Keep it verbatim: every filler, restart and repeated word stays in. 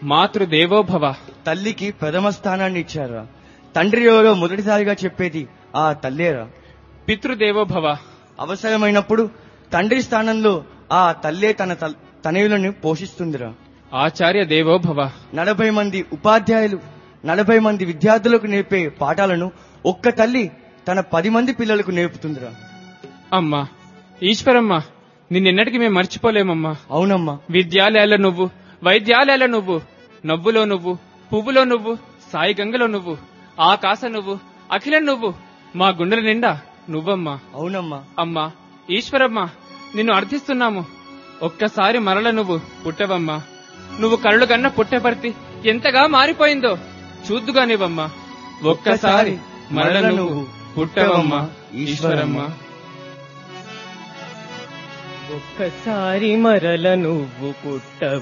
మాతృదేవోభవ. తల్లికి ప్రథమ స్థానాన్ని ఇచ్చారా? తండ్రి ఎవరో మొదటిసారిగా చెప్పేది ఆ తల్లేరా? పితృదేవోభవ. అవసరమైనప్పుడు తండ్రి స్థానంలో ఆ తల్లే తన తనయులను పోషిస్తుందిరా. ఆచార్య దేవోభవ. నలభై మంది ఉపాధ్యాయులు నలభై మంది విద్యార్థులకు నేర్పే పాఠాలను ఒక్క తల్లి తన పది మంది పిల్లలకు నేర్పుతుందిరా. అమ్మా ఈశ్వరమ్మ, నిన్నెన్నటికి మేము మర్చిపోలేమమ్మా. అవునమ్మా. విద్యాలయాల నువ్వు, వైద్యాలయాల నువ్వు, నవ్వులో నువ్వు, పువ్వులో నువ్వు, సాయి గంగలో నువ్వు, ఆకాశ నువ్వు, అఖిలం నువ్వు, మా గుండెల నిండా నువ్వమ్మా. అవునమ్మా. అమ్మా ఈశ్వరమ్మ, నిన్ను అర్థిస్తున్నాము. ఒక్కసారి మరల నువ్వు పుట్టవమ్మా. నువ్వు కళ్ళు కన్న పుట్టపర్తి ఎంతగా మారిపోయిందో చూద్దుగానివమ్మా. ఒక్కసారి మరల నువ్వు పుట్టవమ్మా ఈశ్వరమ్మ. ఒక్కసారి మరల నువ్వు పుట్ట